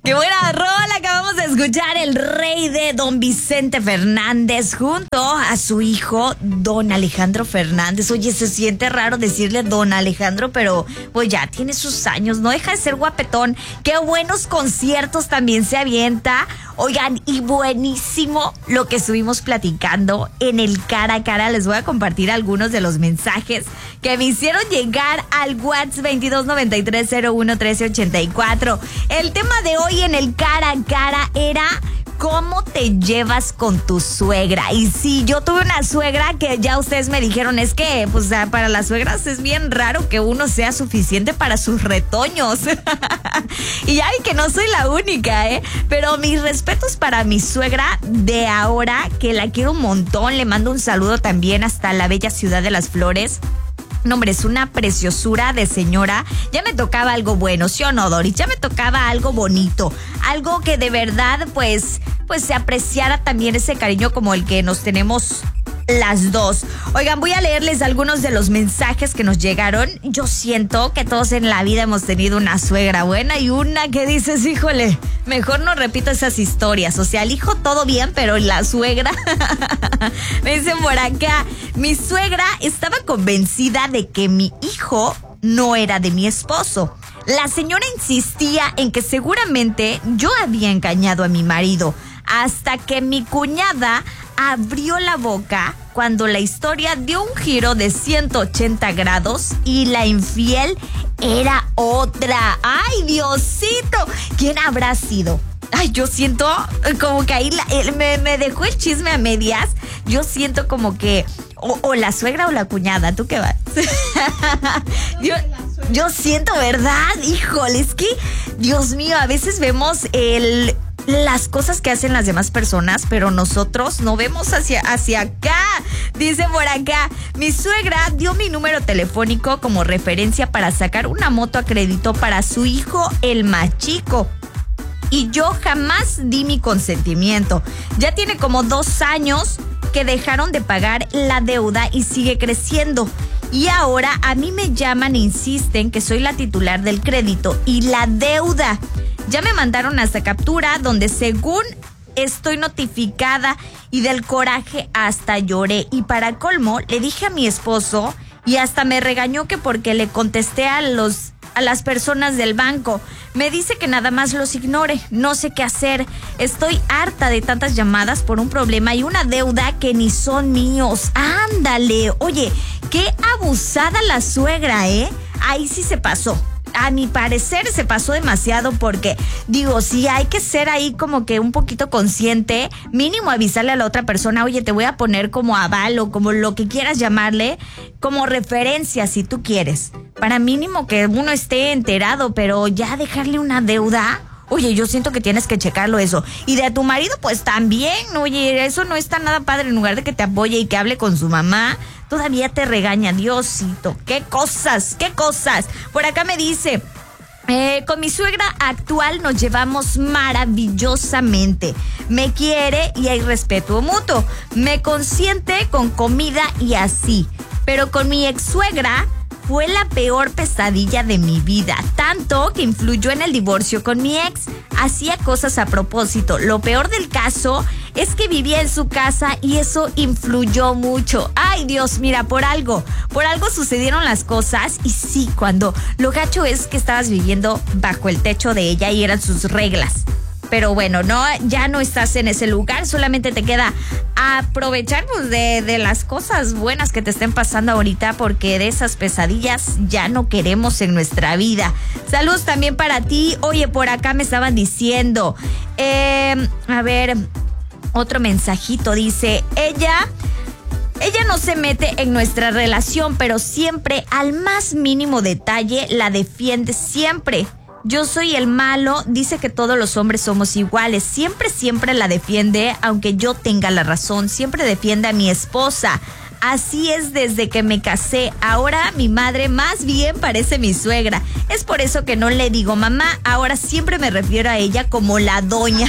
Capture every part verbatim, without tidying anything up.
¡Qué buena rola! Acabamos de escuchar el rey de Don Vicente Fernández junto a su hijo Don Alejandro Fernández. Oye, se siente raro decirle Don Alejandro, pero pues ya tiene sus años, no deja de ser guapetón. ¡Qué buenos conciertos también se avienta! Oigan, y buenísimo lo que estuvimos platicando en el cara a cara. Les voy a compartir algunos de los mensajes que me hicieron llegar al WhatsApp veintidós noventa y tres cero uno trece ochenta y cuatro. El tema de hoy en el cara a cara era ¿cómo te llevas con tu suegra? Y sí, yo tuve una suegra que ya ustedes me dijeron, es que pues para las suegras es bien raro que uno sea suficiente para sus retoños. Y ay, que no soy la única, ¿eh? Pero mis respetos para mi suegra de ahora, que la quiero un montón. Le mando un saludo también hasta la bella ciudad de Las Flores. No, hombre, es una preciosura de señora. Ya me tocaba algo bueno, ¿sí o no, Doris? Ya me tocaba algo bonito. Algo que de verdad, pues, pues se apreciara también ese cariño como el que nos tenemos las dos. Oigan, voy a leerles algunos de los mensajes que nos llegaron. Yo siento que todos en la vida hemos tenido una suegra buena y una que dices, híjole, mejor no repito esas historias. O sea, el hijo todo bien, pero la suegra... Me dicen por acá, mi suegra estaba convencida de que mi hijo no era de mi esposo. La señora insistía en que seguramente yo había engañado a mi marido, hasta que mi cuñada abrió la boca cuando la historia dio un giro de ciento ochenta grados y la infiel era otra. ¡Ay, Diosito! ¿Quién habrá sido? Ay, yo siento como que ahí la, me, me dejó el chisme a medias. Yo siento como que o, o la suegra o la cuñada. ¿Tú qué vas? yo, yo siento, ¿verdad? Híjole, es que, Dios mío, a veces vemos el... las cosas que hacen las demás personas, pero nosotros no vemos hacia, hacia acá. Dice por acá, mi suegra dio mi número telefónico como referencia para sacar una moto a crédito para su hijo, el más chico. Y yo jamás di mi consentimiento. Ya tiene como dos años que dejaron de pagar la deuda y sigue creciendo. Y ahora a mí me llaman e insisten que soy la titular del crédito y la deuda. Ya me mandaron hasta captura donde según estoy notificada y del coraje hasta lloré. Y para colmo le dije a mi esposo y hasta me regañó que porque le contesté a los a las personas del banco. Me dice que nada más los ignore. No sé qué hacer. Estoy harta de tantas llamadas por un problema y una deuda que ni son míos. Ándale. Oye, qué abusada la suegra, ¿eh? Ahí sí se pasó. A mi parecer se pasó demasiado porque, digo, sí hay que ser ahí como que un poquito consciente, mínimo avisarle a la otra persona, oye, te voy a poner como aval o como lo que quieras llamarle, como referencia si tú quieres, para mínimo que uno esté enterado, pero ya dejarle una deuda... Oye, yo siento que tienes que checarlo eso. Y de tu marido, pues también. Oye, eso no está nada padre. En lugar de que te apoye y que hable con su mamá, todavía te regaña. Diosito, qué cosas, qué cosas. Por acá me dice... Eh, con mi suegra actual nos llevamos maravillosamente. Me quiere y hay respeto mutuo. Me consiente con comida y así. Pero con mi ex suegra... fue la peor pesadilla de mi vida, tanto que influyó en el divorcio con mi ex. Hacía cosas a propósito. Lo peor del caso es que vivía en su casa y eso influyó mucho. Ay, Dios, mira, por algo, por algo sucedieron las cosas. Y sí, cuando lo gacho es que estabas viviendo bajo el techo de ella y eran sus reglas. Pero bueno, no, ya no estás en ese lugar, solamente te queda aprovechar pues, de, de las cosas buenas que te estén pasando ahorita, porque de esas pesadillas ya no queremos en nuestra vida. Saludos también para ti. Oye, por acá me estaban diciendo, eh, a ver, otro mensajito dice, ella... Ella no se mete en nuestra relación, pero siempre al más mínimo detalle la defiende siempre. Yo soy el malo, dice que todos los hombres somos iguales. Siempre, siempre la defiende, aunque yo tenga la razón. Siempre defiende a mi esposa. Así es desde que me casé. Ahora mi madre más bien parece mi suegra. Es por eso que no le digo mamá. Ahora siempre me refiero a ella como la doña.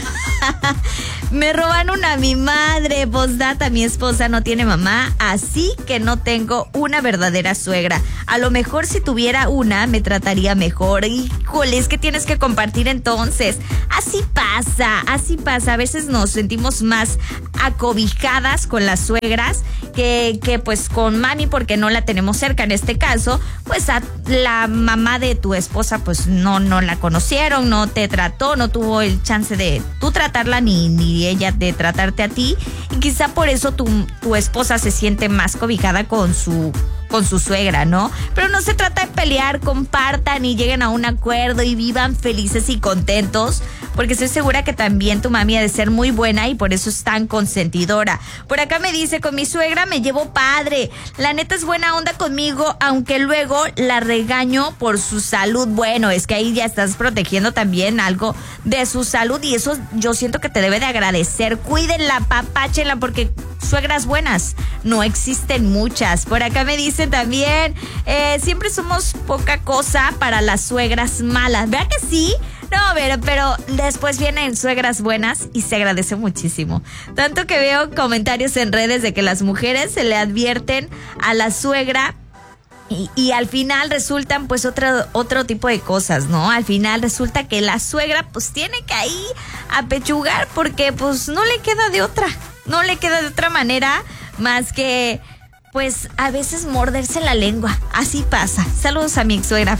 Me robaron a mi madre. Postdata, mi esposa no tiene mamá, así que no tengo una verdadera suegra. A lo mejor si tuviera una, me trataría mejor. Híjole, es que tienes que compartir entonces. Así pasa, así pasa. A veces nos sentimos más acobijadas con las suegras que, que pues con mami, porque no la tenemos cerca. En este caso, pues a la mamá de tu esposa, pues no, no la conocieron, no te trató, no tuvo el chance de tú tratarla ni, ni ella de tratarte a ti. Y quizá por eso tu, tu esposa se siente más cobijada con su con su suegra, ¿no? Pero no se trata de pelear, compartan y lleguen a un acuerdo y vivan felices y contentos, porque estoy segura que también tu mami ha de ser muy buena y por eso es tan consentidora. Por acá me dice, con mi suegra me llevo padre, la neta es buena onda conmigo, aunque luego la regaño por su salud. Bueno, es que ahí ya estás protegiendo también algo de su salud y eso yo siento que te debe de agradecer. Cuídenla, papáchenla, porque suegras buenas no existen muchas. Por acá me dicen también, eh, siempre somos poca cosa para las suegras malas. ¿Verdad que sí? No, pero, pero después vienen suegras buenas y se agradece muchísimo. Tanto que veo comentarios en redes de que las mujeres se le advierten a la suegra y, y al final resultan pues otro, otro tipo de cosas, ¿no? Al final resulta que la suegra pues tiene que ahí apechugar porque pues no le queda de otra. No le queda de otra manera más que, pues, a veces morderse la lengua. Así pasa. Saludos a mi ex suegra.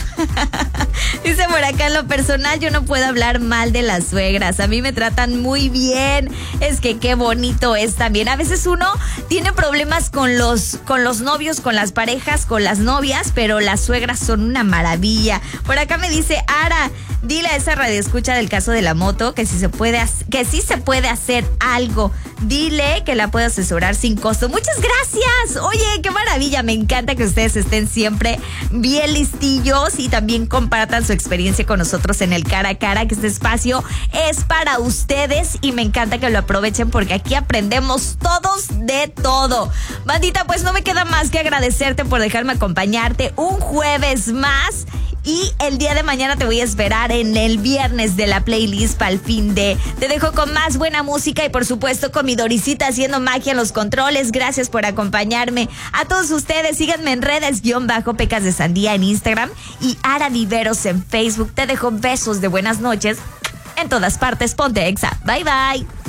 Dice por acá, en lo personal, yo no puedo hablar mal de las suegras. A mí me tratan muy bien. Es que qué bonito es también. A veces uno tiene problemas con los, con los novios, con las parejas, con las novias, pero las suegras son una maravilla. Por acá me dice, Ara, dile a esa radioescucha del caso de la moto que si se puede, que sí se puede hacer algo. Dile que la puedo asesorar sin costo. Muchas gracias. Oye, qué maravilla. Me encanta que ustedes estén siempre bien listillos y también compartan su experiencia con nosotros en el cara a cara, que este espacio es para ustedes y me encanta que lo aprovechen porque aquí aprendemos todos de todo. Bandita, pues no me queda más que agradecerte por dejarme acompañarte un jueves más. Y el día de mañana te voy a esperar en el viernes de la playlist para el fin de. Te dejo con más buena música y por supuesto con mi Dorisita haciendo magia en los controles. Gracias por acompañarme. A todos ustedes, síganme en redes, guión bajo Pecas de Sandía en Instagram y Ara Viveros en Facebook. Te dejo besos de buenas noches en todas partes. Ponte Exa. Bye bye.